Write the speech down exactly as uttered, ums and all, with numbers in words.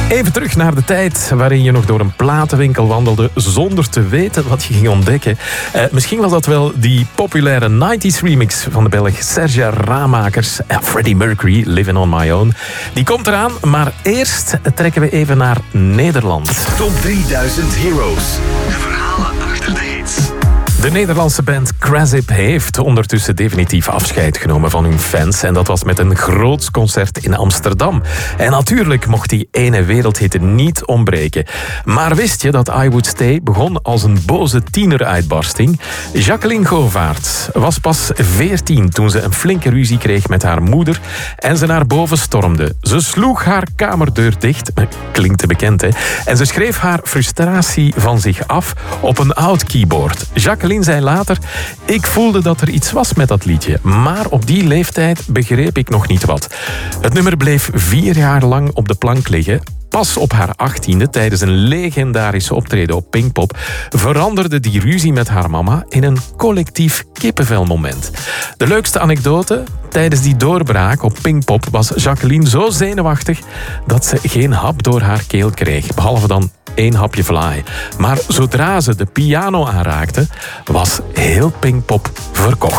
Even terug naar de tijd waarin je nog door een platenwinkel wandelde zonder te weten wat je ging ontdekken. Uh, misschien was dat wel die populaire nineties remix van de Belg Serge Ramakers en Freddie Mercury, Living on My Own. Die komt eraan, maar eerst trekken we even naar Nederland. Top drieduizend Heroes. De verhalen achter de hits. De Nederlandse band Krasip heeft ondertussen definitief afscheid genomen van hun fans. En dat was met een groots concert in Amsterdam. En natuurlijk mocht die ene wereldhit niet ontbreken. Maar wist je dat I Would Stay begon als een boze tieneruitbarsting? Jacqueline Govaert was pas veertien toen ze een flinke ruzie kreeg met haar moeder en ze naar boven stormde. Ze sloeg haar kamerdeur dicht, klinkt te bekend hè, en ze schreef haar frustratie van zich af op een oud keyboard. Jacqueline zei later: ik voelde dat er iets was met dat liedje, maar op die leeftijd begreep ik nog niet wat. Het nummer bleef vier jaar lang op de plank liggen. Pas op haar achttiende, tijdens een legendarische optreden op Pinkpop, veranderde die ruzie met haar mama in een collectief kippenvelmoment. De leukste anekdote: tijdens die doorbraak op Pinkpop was Jacqueline zo zenuwachtig dat ze geen hap door haar keel kreeg, behalve dan één hapje vlaai. Maar zodra ze de piano aanraakte, was heel Pinkpop verkocht.